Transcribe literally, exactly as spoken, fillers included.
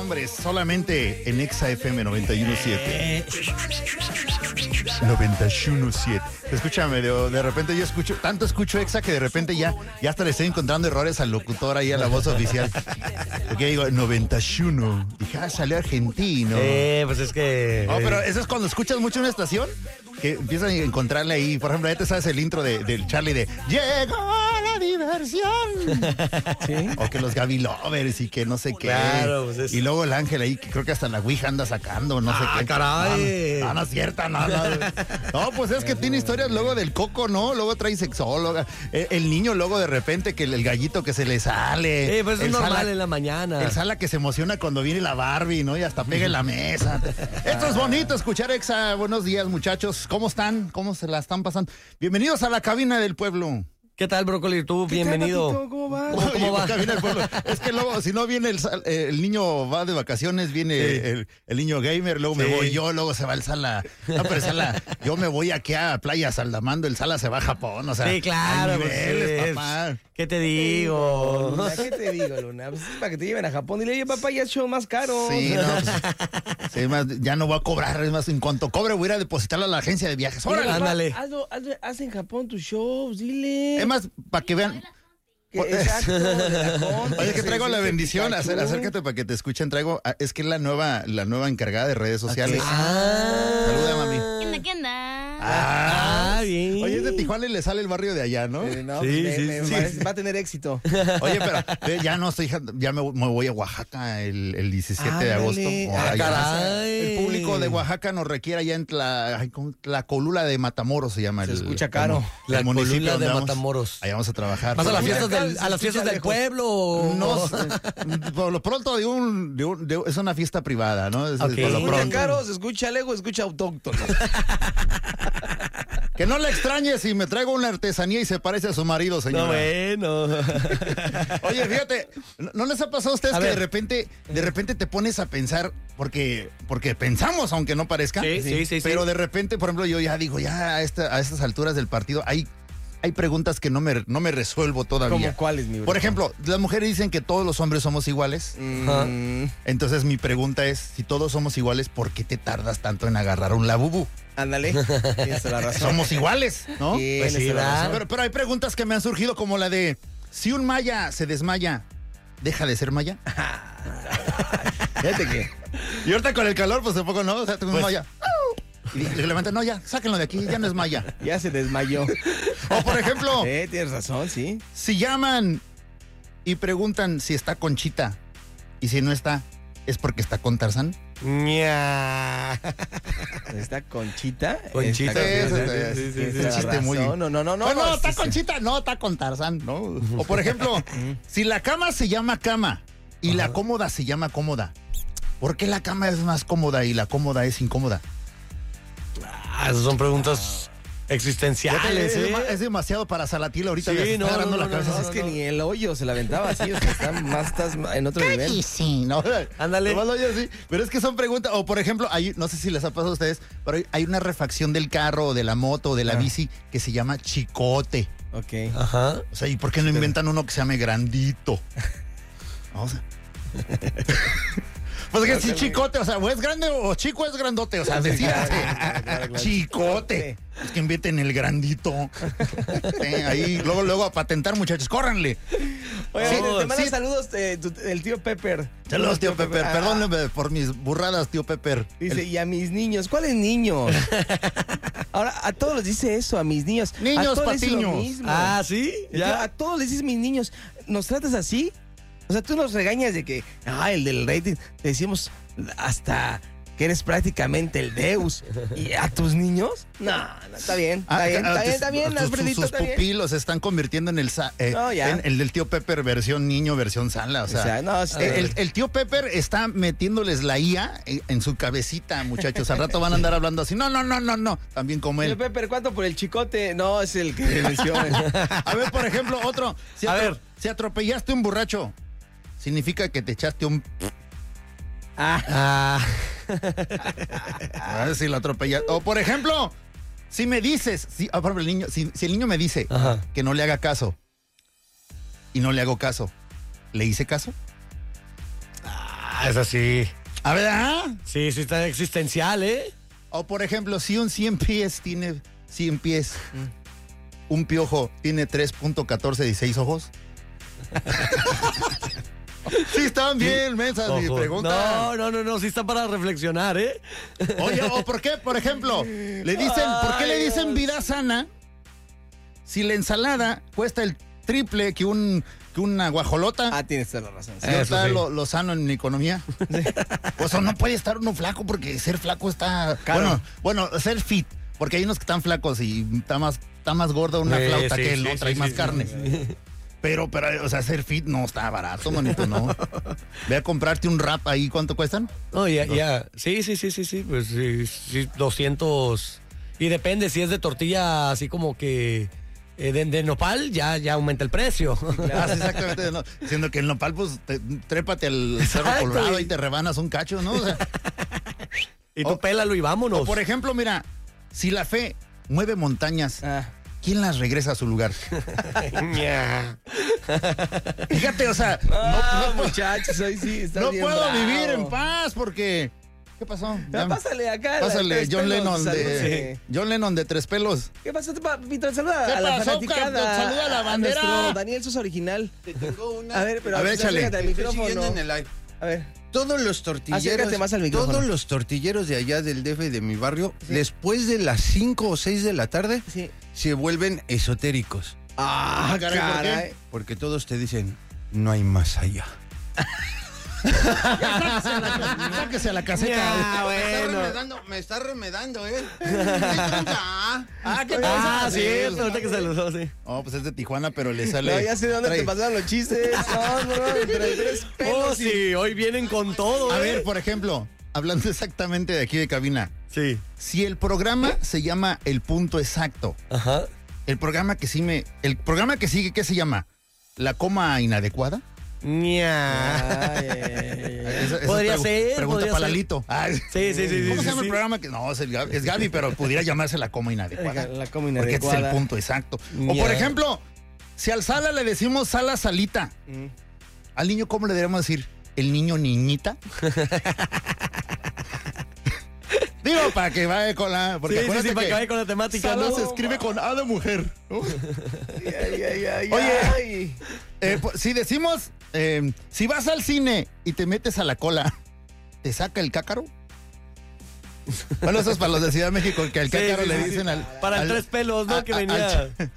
hombre, solamente en Exa F M noventa y uno punto siete. noventa y uno punto siete. Escúchame, de, de repente yo escucho, tanto escucho Exa que de repente ya, ya hasta le estoy encontrando errores al locutor ahí a la voz oficial. Porque digo, noventa y uno. Dije, ah, salió argentino. Eh, pues es que... No, pero eso es cuando escuchas mucho una estación, que empiezan a encontrarle ahí. Por ejemplo, ya te sabes el intro de, del Charlie de Llegó la diversión. ¿Sí? O que los Gaby Lovers y que no sé qué. Claro, pues es... Y luego el Ángel ahí, que creo que hasta la Ouija anda sacando, no ah, sé qué. Caray. No, no, no es cierta, no, no. No, pues es que tiene historias luego del Coco, ¿no? Luego trae sexóloga. El, el niño luego de repente que el, el gallito que se le sale. Eh, pues es el normal Sala, en la mañana. El Sala que se emociona cuando viene la Barbie, ¿no? Y hasta pega en la mesa. Esto es bonito, escuchar Exa. Buenos días, muchachos. ¿Cómo están? ¿Cómo se la están pasando? Bienvenidos a la cabina del pueblo. ¿Qué tal, Brócoli? Tú, bienvenido. Tal, ¿Cómo va? ¿Cómo, cómo va? Cabina del pueblo. Es que luego, si no viene el, eh, el niño va de vacaciones, viene sí. el, el niño gamer, luego sí. me voy yo, luego se va el Sala. No, pero el Sala, yo me voy aquí a Playa Saldamando, el Sala se va a Japón, o sea. Sí, claro. A niveles, pues, papá. ¿Qué te digo? Luna, ¿Qué te digo, Luna? Pues es para que te lleven a Japón. Dile, oye, papá, ya es show más caro. Sí, no, pues, sí, más, ya no voy a cobrar, es más, en cuanto cobre voy a ir a depositarlo a la agencia de viajes. Órale, ándale. Hazlo, hazlo, haz en Japón tus shows, dile. Es más, para que vean. Que, exacto. Conte, Oye, que traigo sí, la sí, bendición, Pikachu. Acer, acércate para que te escuchen, traigo, es que es la nueva, la nueva encargada de redes sociales. Okay. Ah. Saluda, mami. ¿Qué onda, qué onda? Ah, ah, bien. Oye, es de Tijuana y le sale el barrio de allá, ¿no? Eh, no, Sí, pues, sí, me, me sí. parece- va a tener éxito. Oye, pero eh, ya no estoy, ya me, me voy a Oaxaca el, el diecisiete de Ándale. agosto. Ah, Allá. caray. El público de Oaxaca nos requiere allá en Tla, ay, ¿cómo? Tlacolula de Matamoros se llama. Se el, escucha caro. El, La el municipio colula donde de vamos. Matamoros. Allá vamos a trabajar. ¿Vas a las Escucha fiestas caro, del, se a las fiestas escucha del lejos. pueblo? o- No, por lo pronto de un, de un- de- es una fiesta privada, ¿no? Es, Ok. por Se lo escucha pronto. caro, se escucha lejos, se escucha autóctono. Que no le extrañe si me traigo una artesanía y se parece a su marido, No, señora. bueno. Oye, fíjate, ¿no- ¿no les ha pasado a ustedes A que ver. de repente, de repente te pones a pensar, porque, porque pensamos, aunque no parezca, Sí, sí, sí, sí. pero de repente, por ejemplo, yo ya digo, ya a, esta- a estas alturas del partido, hay, hay preguntas que no me, no me resuelvo todavía. ¿Cómo cuáles, mi bro? Por ejemplo, las mujeres dicen que todos los hombres somos iguales. Mm, Entonces mi pregunta es, si todos somos iguales, ¿por qué te tardas tanto en agarrar un labubu? ándale, tienes la razón. Somos iguales, ¿no? Tienes Pues sí, la ¿verdad? razón. Pero, pero hay preguntas que me han surgido como la de, si un maya se desmaya, ¿deja de ser maya? Fíjate que Y ahorita con el calor, pues tampoco no, o sea, tengo un Pues- maya. Y le levanta, no, ya, sáquenlo de aquí, ya no es maya. ya se desmayó. O por ejemplo, Eh, tienes razón, sí. si llaman y preguntan si está Conchita, y si no está, ¿es porque está con Tarzán? Ña. Está Conchita. Conchita, Está- sí, sí, sí, sí, tienes sí, la un chiste muy- razón. No, no, no, no. No, no, no, está sí, sí. Conchita, no, está con Tarzán, ¿no? O por ejemplo, si la cama se llama cama y la cómoda se llama cómoda, ¿por qué la cama es más cómoda y la cómoda es incómoda? Ah, esas son preguntas existenciales, es, ¿eh? dema- es demasiado para Salatiel ahorita. Sí, ya se está no, agarrando no, la no, cabeza. No, así. es que ni el hoyo se la aventaba así, o sea, está más, estás en otro nivel. Y sí, ¿no? Ándale. Nomás lo oye así. Pero es que son preguntas, o por ejemplo, hay, no sé si les ha pasado a ustedes, pero hay, hay una refacción del carro, o de la moto, o de la Ah. bici, que se llama chicote. Ok. Ajá. O sea, ¿y por qué no inventan uno que se llame grandito? O sea. Pues que si chicote, o sea, o es grande o chico es grandote, o sea, decídase. claro, claro. Chicote. Es que inventen el grandito. Sí, ahí, luego, luego a patentar, muchachos, córranle. Oye, Sí, te manda sí. saludos eh, tu- el tío Pepper. Saludos, tío Pepper. Ah, Perdóneme por mis burradas, tío Pepper. Dice, El- y a mis niños. ¿Cuáles niños? Ahora, a todos les dice eso, a mis niños. Niños, a todos les dice lo patiños. mismo. Ah, ¿sí? El tío, ¿Ya? a todos les dices mis niños. ¿Nos tratas así? O sea, tú nos regañas de que, ah, el del rating, te decimos hasta que eres prácticamente el Deus. ¿Y a tus niños? No, no, está bien, está Ah, bien, ah, está bien, tus- está bien, tus- Alfredito, Sus está bien. pupilos se están convirtiendo en el, sa- eh, No, ya. en el del tío Pepper versión niño, versión sala. O sea, O sea, no, sí, eh, el, el tío Pepper está metiéndoles la I A en, en su cabecita, muchachos. Al rato van a andar hablando así. No, no, no, no, no. También como Tío él. Pepper, ¿cuánto por el chicote? No, es el que menciona. A ver, por ejemplo, otro. Si, A atro- ver. si atropellaste un borracho, significa que te echaste un... Ah, Ah. A ver si lo atropellas. O por ejemplo, si me dices, si, ah, por ejemplo, el niño, si, si el niño me dice Ajá. que no le haga caso y no le hago caso, ¿le hice caso? Ah, Ah, es así. A ver, ¿ah? Sí, sí está existencial, ¿eh? O por ejemplo, si un cien pies tiene cien pies, un piojo tiene tres punto catorce dieciséis ojos. Sí, están bien, mensas, mi Ojo. pregunta. No, no, no, no, sí está para reflexionar, ¿eh? Oye, o por qué, por ejemplo, le dicen, ¿por qué le dicen vida sana si la ensalada cuesta el triple que un que una guajolota? Ah, tienes toda la razón. sí. ¿No Eso está sí. lo, lo sano en mi economía? Pues o no puede estar uno flaco porque ser flaco está... Claro. Bueno, bueno, ser fit, porque hay unos que están flacos y está más, está más gorda una Sí, flauta sí, que él, sí, no sí, trae sí, más sí, carne. Pero, pero, o sea, ser fit no está barato, manito, ¿no? Ve a comprarte un wrap ahí, ¿cuánto cuestan? No, ya, ya. Sí, sí, sí, sí, sí. Pues sí, sí, doscientos. Y depende, si es de tortilla así como que eh, de, de nopal, ya, ya aumenta el precio. Ah, sí, exactamente. No. Siendo que el nopal, pues, te- trépate al cerro Exacto, colorado güey. y te rebanas un cacho, ¿no? O sea, Y tú O- pélalo y vámonos. o por ejemplo, mira, si la fe mueve montañas, Ah, ¿quién las regresa a su lugar? Ña. Fíjate, o sea, Ah, no, no, muchachos, hoy sí está no bien puedo bravo. vivir en paz porque... ¿Qué pasó? Ya, Ya- pásale acá. la Pásale, de tres John pelos, Lennon de... saludos. John Lennon de Tres Pelos. ¿Qué pasó, papito? Saluda ¿Qué a la pasó, fanaticada. Carlos? Saluda a la bandera. nuestro Daniel Sosa original. Te tengo una. A ver, pero A ver, échale. acércate al Te estoy micrófono. siguiendo en el live. A ver. Todos los tortilleros. Acércate más al micrófono. Todos los tortilleros de allá del D F de mi barrio, después de las cinco o seis de la tarde, Sí. se vuelven esotéricos. Ah, caray, ¿por qué? caray. Porque todos te dicen, no hay más allá. Sáquese a la caseta. Ya, Me está bueno. remedando, me está remedando, ¿eh? Ya. Ah, ¿qué Ah, pasa? sí, ahorita que saludó, sí. Oh, pues es de Tijuana, pero le sale... No, ya sé de dónde trae- te pasaron los chistes. No, no, no, entre tres pelos. Oh, y- sí, hoy vienen con todo, A ¿eh? ver, por ejemplo, hablando exactamente de aquí de cabina, Sí. si el programa se llama El Punto Exacto, Ajá. el programa que sí me... El programa que sigue, ¿qué se llama? ¿La coma inadecuada? Ña. Ay, ay, ay, ay. Esa- esa Podría pregu- ser, Pregunta podría para ser. Lalito. Ay. Sí, sí, sí, ¿Cómo sí, se llama sí. el programa? Que no, es, el Gaby, es Gaby, pero pudiera llamarse La Coma Inadecuada. La coma Porque este es el inadecuada. punto exacto. O Ya. por ejemplo, si al sala le decimos sala salita, Mm. al niño, ¿cómo le deberíamos decir? ¿El niño niñita? Digo, para que vaya con la... Porque Sí, sí, acuérdate sí, para que que vaya con la temática, sala ¿no? se escribe con A de mujer. ¿no? Ay, ay, ay, Oye. ay. Eh, pues, si decimos, eh, si vas al cine y te metes a la cola, ¿te saca el cácaro? Bueno, eso es para los de Ciudad de México, que al Sí, cácaro sí, le sí, sí. dicen al... Para el al- tres pelos, ¿no? a- Que a- venía. al-